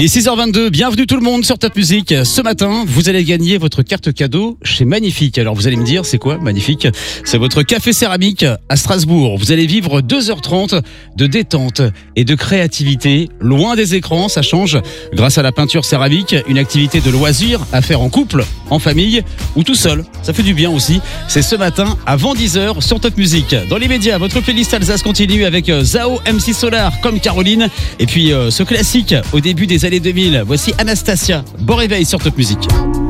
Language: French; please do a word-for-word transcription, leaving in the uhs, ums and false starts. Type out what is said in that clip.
Il est six heures vingt-deux, bienvenue tout le monde sur Top Music. Ce matin, vous allez gagner votre carte cadeau chez Magnifique. Alors vous allez me dire, c'est quoi Magnifique? C'est votre café céramique à Strasbourg. Vous allez vivre deux heures trente de détente et de créativité. Loin des écrans, ça change. Grâce à la peinture céramique, une activité de loisir à faire en couple, en famille ou tout seul. Ça fait du bien aussi. C'est ce matin avant dix heures sur Top Music. Dans les médias, votre playlist Alsace continue avec Zao, M C Solar comme Caroline. Et puis euh, ce classique au début des années deux mille. Voici Anastasia. Bon réveil sur Top Music.